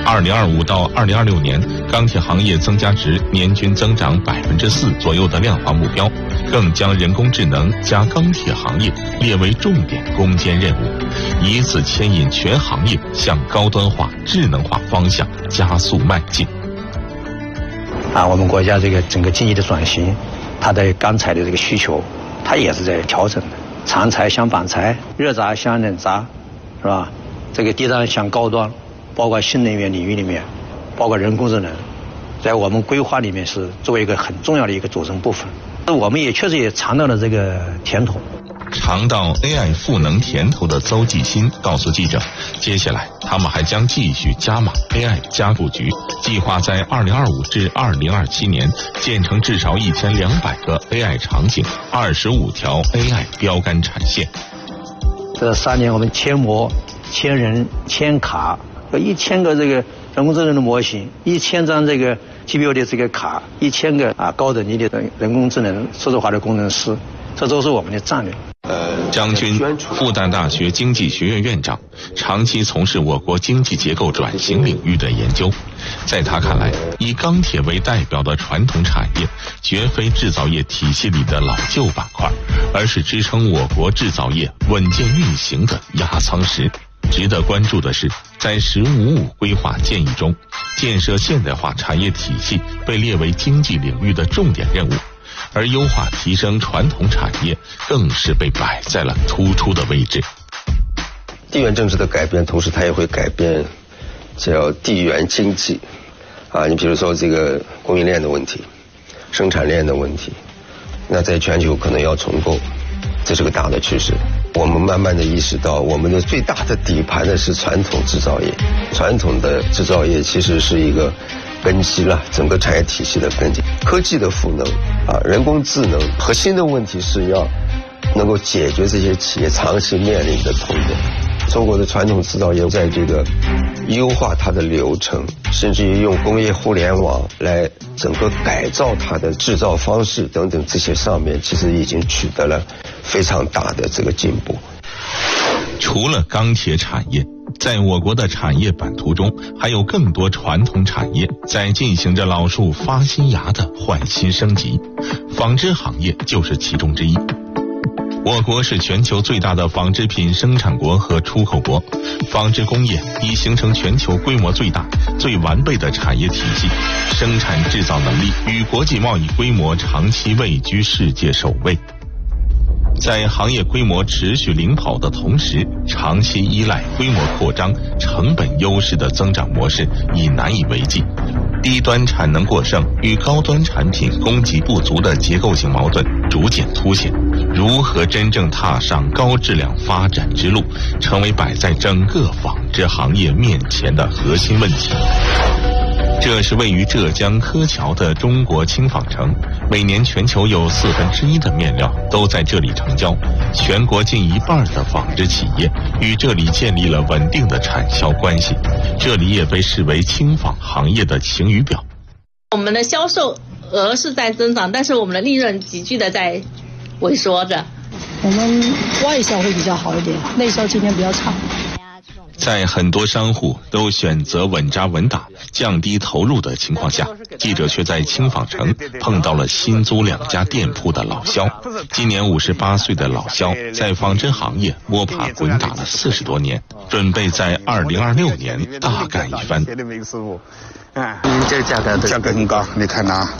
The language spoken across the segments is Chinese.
2025到2026年，钢铁行业增加值年均增长4%左右的量化目标，更将人工智能加钢铁行业列为重点攻坚任务，以此牵引全行业向高端化、智能化方向加速迈进。 我们国家这个整个经济的转型，它的钢材的这个需求，它也是在调整的。长材向板材，热轧向冷轧，是吧？这个低端向高端，包括新能源领域里面，包括人工智能，在我们规划里面是作为一个很重要的一个组成部分。我们也确实也尝到了这个甜头。 尝到 AI 赋能甜头的邹继新告诉记者，接下来他们还将继续加码 AI 加注局，计划在2025至2027年建成至少1200个 AI 场景，25条 AI 标杆产线。 这3年我们千模、千人、千卡，1000个这个人工智能的模型，1000张这个 GPU 的这个卡，1000个高等级的人工智能数字化的工程师，这都是我们的战略。 张军，复旦大学经济学院院长，长期从事我国经济结构转型领域的研究。在他看来，以钢铁为代表的传统产业，绝非制造业体系里的老旧板块，而是支撑我国制造业稳健运行的压舱石。值得关注的是，在“十五五”规划建议中，建设现代化产业体系被列为经济领域的重点任务。而优化提升传统产业更是被摆在了突出的位置。 地缘政治的改变，同时它也会改变叫地缘经济你比如说这个供应链的问题、生产链的问题，那在全球可能要重构，这是个大的趋势。我们慢慢的意识到，我们的最大的底盘的是传统制造业，传统的制造业其实是一个根基了，整个产业体系的根基。科技的赋能人工智能核心的问题是要能够解决这些企业长期面临的痛点。中国的传统制造业在这个优化它的流程，甚至于用工业互联网来整个改造它的制造方式等等这些上面，其实已经取得了非常大的这个进步。 除了钢铁产业，在我国的产业版图中，还有更多传统产业在进行着老树发新芽的换新升级，纺织行业就是其中之一。我国是全球最大的纺织品生产国和出口国，纺织工业已形成全球规模最大、最完备的产业体系，生产制造能力与国际贸易规模长期位居世界首位。在行业规模持续领跑的同时，长期依赖规模扩张、成本优势的增长模式已难以为继，低端产能过剩与高端产品供给不足的结构性矛盾逐渐凸显。如何真正踏上高质量发展之路，成为摆在整个纺织行业面前的核心问题。这是位于浙江柯桥的中国轻纺城，每年全球有1/4的面料都在这里成交，全国近1半的纺织企业与这里建立了稳定的产销关系，这里也被视为轻纺行业的晴雨表。 我们的销售额是在增长，但是我们的利润急剧的在萎缩着。 我们外销会比较好一点，内销今年比较差。 在很多商户都选择稳扎稳打、降低投入的情况下，记者却在轻纺城碰到了新租2家店铺的老肖。今年58岁的老肖在纺织行业摸爬滚打了40多年，准备在2026年大干一番。 这个价格很高，你看呐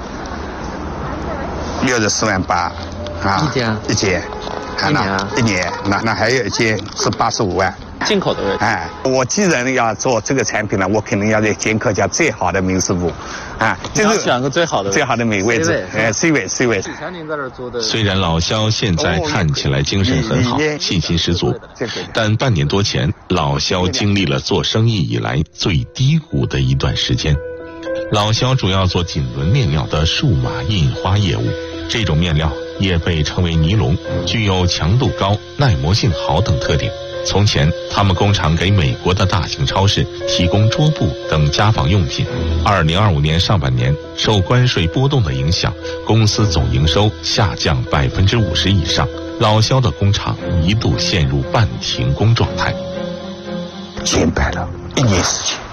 ，64万8一件，看呐，1年，那还有一件是85万。 进口的我既然要做这个产品呢，我肯定要在剑客家最好的名师傅就是选个最好的美位置，C 位。 虽然老肖现在看起来精神很好，信心十足，但半年多前，老肖经历了做生意以来最低谷的一段时间。老肖主要做锦纶面料的数码印花业务，这种面料也被称为尼龙，具有强度高、耐磨性好等特点。从前，他们工厂给美国的大型超市提供桌布等家纺用品。2025年上半年，受关税波动的影响，公司总营收下降50%以上，老肖的工厂一度陷入半停工状态。 减摆了1年时间。